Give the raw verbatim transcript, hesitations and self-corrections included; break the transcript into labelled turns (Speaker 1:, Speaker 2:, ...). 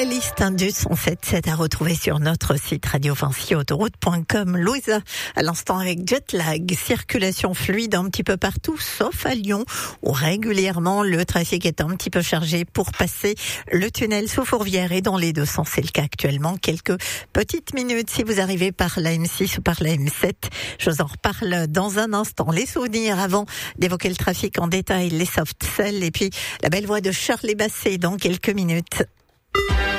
Speaker 1: La liste du cent sept sept à retrouver sur notre site radio vinci autoroute point com. Louisa, à l'instant avec Jetlag, circulation fluide un petit peu partout, sauf à Lyon, où régulièrement le trafic est un petit peu chargé pour passer le tunnel sous Fourvière et dans les deux sens. C'est le cas actuellement. Quelques petites minutes si vous arrivez par la M six ou par la M sept. Je vous en reparle dans un instant. Les souvenirs avant d'évoquer le trafic en détail, les soft cells et puis la belle voix de Shirley Bassey dans quelques minutes.